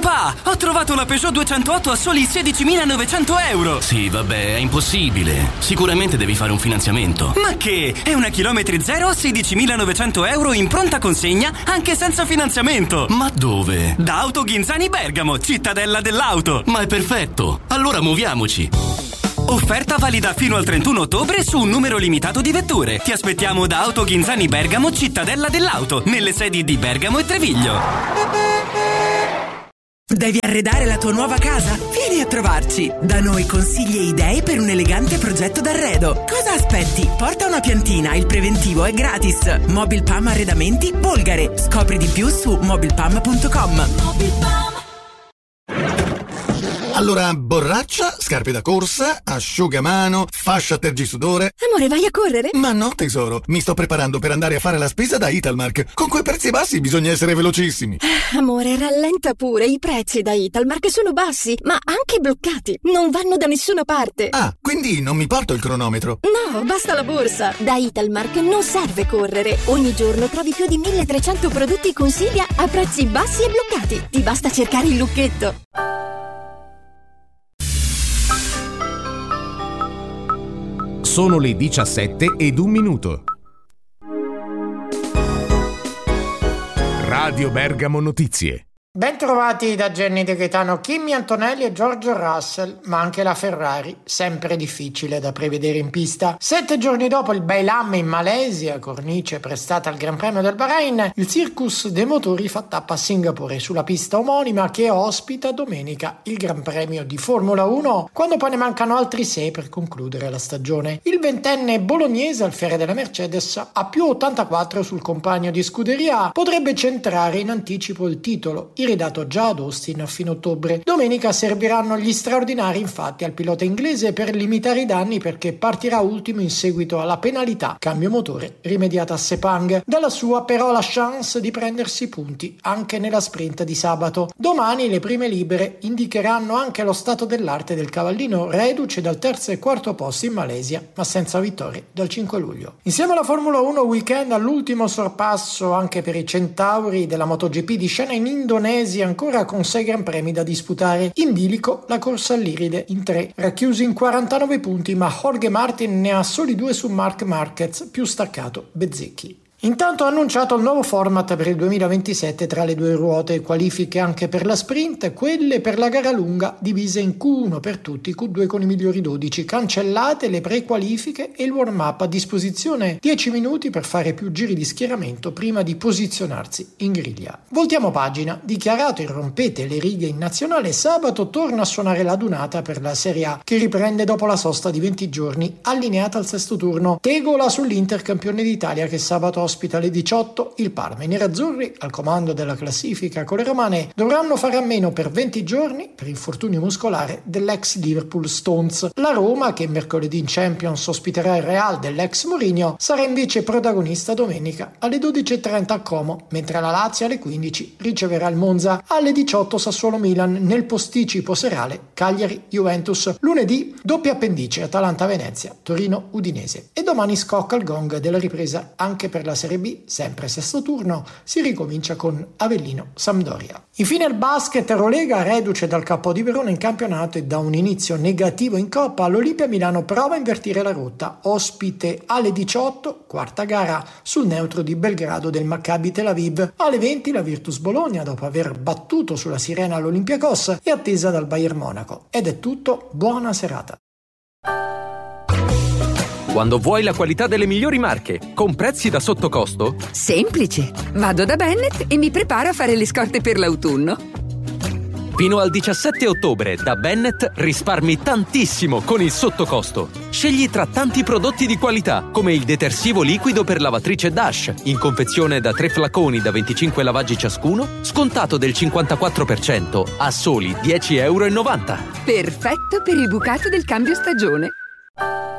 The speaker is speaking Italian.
Papà, ho trovato una Peugeot 208 a soli 16.900 euro. Sì, vabbè, è impossibile. Sicuramente devi fare un finanziamento. Ma che? È una chilometri zero a 16.900 euro in pronta consegna, anche senza finanziamento. Ma dove? Da Auto Ghinzani Bergamo, cittadella dell'auto. Ma è perfetto. Allora muoviamoci. Offerta valida fino al 31 ottobre su un numero limitato di vetture. Ti aspettiamo da Auto Ghinzani Bergamo, cittadella dell'auto, nelle sedi di Bergamo e Treviglio. Devi arredare la tua nuova casa? Vieni a trovarci! Da noi consigli e idee per un elegante progetto d'arredo. Cosa aspetti? Porta una piantina, il preventivo è gratis. Mobilpam Arredamenti Bolgare. Scopri di più su mobilpam.com. Allora, borraccia, scarpe da corsa, asciugamano, fascia tergisudore. Amore, vai a correre? Ma no, tesoro, mi sto preparando per andare a fare la spesa da Italmark. Con quei prezzi bassi bisogna essere velocissimi. Amore, rallenta pure, i prezzi da Italmark sono bassi, ma anche bloccati. Non vanno da nessuna parte. Ah, quindi non mi porto il cronometro? No, basta la borsa. Da Italmark non serve correre. Ogni giorno trovi più di 1300 prodotti consiglia a prezzi bassi e bloccati. Ti basta cercare il lucchetto. Sono le 17:01. Radio Bergamo Notizie. Ben trovati da Jenny De Gaetano, Kimi Antonelli e George Russell, ma anche la Ferrari, sempre difficile da prevedere in pista. 7 giorni dopo il Bailam in Malesia, cornice prestata al Gran Premio del Bahrain, il Circus dei motori fa tappa a Singapore sulla pista omonima che ospita domenica il Gran Premio di Formula 1, quando poi ne mancano altri 6 per concludere la stagione. Il ventenne bolognese, alfiere della Mercedes, a più 84 sul compagno di scuderia, potrebbe centrare in anticipo il titolo, iridato già ad Austin a fine ottobre. Domenica serviranno gli straordinari infatti al pilota inglese per limitare i danni, perché partirà ultimo in seguito alla penalità cambio motore rimediata a Sepang. Dalla sua però la chance di prendersi punti anche nella sprint di sabato. Domani le prime libere indicheranno anche lo stato dell'arte del cavallino reduce dal terzo e quarto posto in Malesia, ma senza vittorie dal 5 luglio. Insieme alla Formula 1 weekend all'ultimo sorpasso anche per i centauri della MotoGP di scena in Indonesia, ancora con 6 gran premi da disputare. In bilico la corsa all'Iride in 3, racchiusi in 49 punti, ma Jorge Martin ne ha soli 2 su Marc Marquez, più staccato Bezzecchi. Intanto ha annunciato il nuovo format per il 2027 tra le due ruote, qualifiche anche per la sprint, quelle per la gara lunga divise in Q1 per tutti, Q2 con i migliori 12, cancellate le pre-qualifiche e il warm-up, a disposizione 10 minuti per fare più giri di schieramento prima di posizionarsi in griglia. Voltiamo pagina, dichiarato irrompete le righe in nazionale, sabato torna a suonare la Dunata per la Serie A, che riprende dopo la sosta di 20 giorni, allineata al sesto turno. Tegola sull'Inter campione d'Italia che sabato ospita alle 18 il Parma. I nerazzurri, al comando della classifica con le romane, dovranno fare a meno per 20 giorni, per infortunio muscolare, dell'ex Liverpool Stones. La Roma, che mercoledì in Champions ospiterà il Real dell'ex Mourinho, sarà invece protagonista domenica alle 12:30 a Como, mentre la Lazio alle 15 riceverà il Monza. Alle 18 Sassuolo-Milan, nel posticipo serale Cagliari-Juventus. Lunedì doppia appendice Atalanta-Venezia, Torino-Udinese. E domani scocca il gong della ripresa anche per la Serie B, sempre sesto turno, si ricomincia con Avellino-Sampdoria. Infine il basket Eurolega, reduce dal KO di Verona in campionato e da un inizio negativo in Coppa, l'Olimpia Milano prova a invertire la rotta, ospite alle 18, quarta gara sul neutro di Belgrado del Maccabi Tel Aviv. Alle 20 la Virtus Bologna, dopo aver battuto sulla sirena l'Olympiakos, è attesa dal Bayern Monaco. Ed è tutto, buona serata. Quando vuoi la qualità delle migliori marche, con prezzi da sottocosto? Semplice. Vado da Bennett e mi preparo a fare le scorte per l'autunno. Fino al 17 ottobre da Bennett risparmi tantissimo con il sottocosto. Scegli tra tanti prodotti di qualità, come il detersivo liquido per lavatrice Dash, in confezione da 3 flaconi da 25 lavaggi ciascuno, scontato del 54% a soli €10,90. Perfetto per il bucato del cambio stagione.